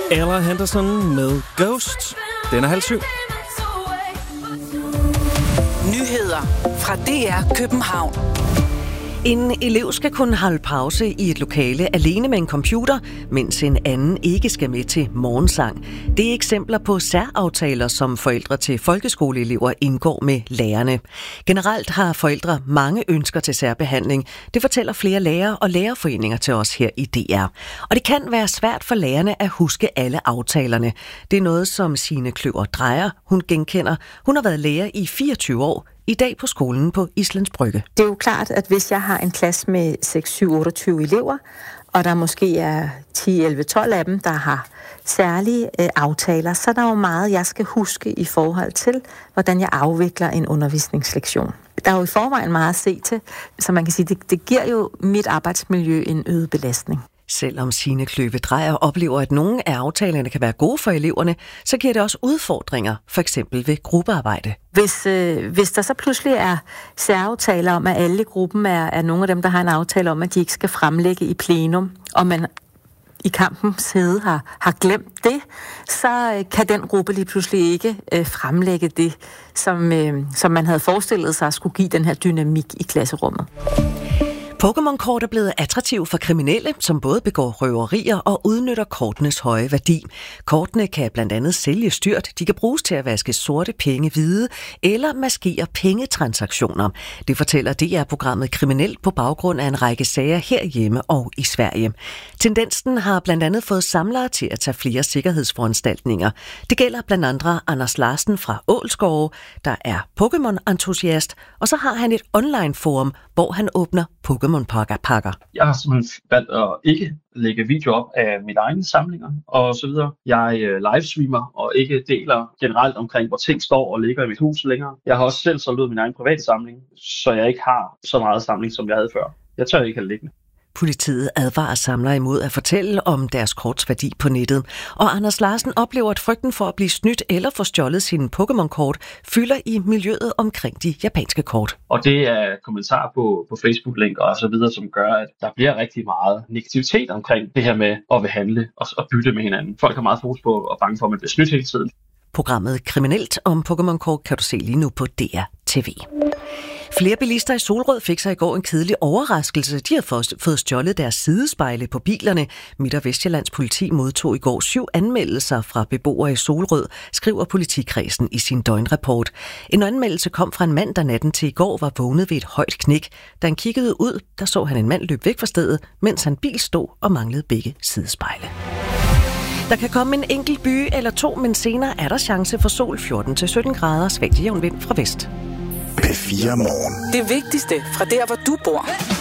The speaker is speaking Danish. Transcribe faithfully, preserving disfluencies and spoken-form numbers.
Ella Henderson med Ghost. Den er halv syv. Nyheder fra D R København. En elev skal kunne holde pause i et lokale alene med en computer, mens en anden ikke skal med til morgensang. Det er eksempler på særaftaler, som forældre til folkeskoleelever indgår med lærerne. Generelt har forældre mange ønsker til særbehandling. Det fortæller flere lærere og lærerforeninger til os her i D R. Og det kan være svært for lærerne at huske alle aftalerne. Det er noget, som Signe Kløver Drejer, hun genkender. Hun har været lærer i fireogtyve år. I dag på skolen på Islands Brygge. Det er jo klart, at hvis jeg har en klasse med seks, syv, otteogtyve elever, og der måske er ti, elleve, tolv af dem, der har særlige øh, aftaler, så er der jo meget, jeg skal huske i forhold til, hvordan jeg afvikler en undervisningslektion. Der er jo i forvejen meget at se til, så man kan sige, det, det giver jo mit arbejdsmiljø en øget belastning. Selvom Signe Kløve Drejer oplever, at nogle af aftalerne kan være gode for eleverne, så giver det også udfordringer, for eksempel ved gruppearbejde. Hvis, øh, hvis der så pludselig er særaftaler om, at alle i gruppen er, er nogle af dem, der har en aftale om, at de ikke skal fremlægge i plenum, og man i kampens hede har, har glemt det, så øh, kan den gruppe lige pludselig ikke øh, fremlægge det, som, øh, som man havde forestillet sig skulle give den her dynamik i klasserummet. Pokémon-kort er blevet attraktive for kriminelle, som både begår røverier og udnytter kortenes høje værdi. Kortene kan blandt andet sælges dyrt, de kan bruges til at vaske sorte penge hvide eller maskere pengetransaktioner. Det fortæller D R-programmet Kriminelt på baggrund af en række sager herhjemme og i Sverige. Tendensen har blandt andet fået samlere til at tage flere sikkerhedsforanstaltninger. Det gælder blandt andre Anders Larsen fra Ålsgårde, der er Pokémon-entusiast, og så har han et online-forum, hvor han åbner Pokémon pakker. Jeg har simpelthen valgt at ikke lægge video op af mine egne samlinger og så videre. Jeg livestreamer og ikke deler generelt omkring, hvor ting står og ligger i mit hus længere. Jeg har også selv solgt ud min egen private samling, så jeg ikke har så meget samling, som jeg havde før. Jeg tør ikke have det liggende. Politiet advarer samlere imod at fortælle om deres korts værdi på nettet. Og Anders Larsen oplever, at frygten for at blive snydt eller få stjålet sine Pokémon-kort fylder i miljøet omkring de japanske kort. Og det er kommentarer på, på Facebook-link og så videre, som gør, at der bliver rigtig meget negativitet omkring det her med at vil handle og, og bytte med hinanden. Folk har meget fokus på og bange for, at man bliver snydt hele tiden. Programmet Kriminelt om Pokémon-kort kan du se lige nu på D R T V. Flere bilister i Solrød fik sig i går en kedelig overraskelse. De har fået stjålet deres sidespejle på bilerne. Midt- og Vestjyllands politi modtog i går syv anmeldelser fra beboere i Solrød, skriver politikredsen i sin døgnrapport. En anmeldelse kom fra en mand, der natten til i går var vågnet ved et højt knæk. Da han kiggede ud, der så han en mand løbe væk fra stedet, mens han bil stod og manglede begge sidespejle. Der kan komme en enkelt by eller to, men senere er der chance for sol fjorten til sytten grader, svag til jævn vind fra vest. P fire Morgen. Det vigtigste fra der, hvor du bor.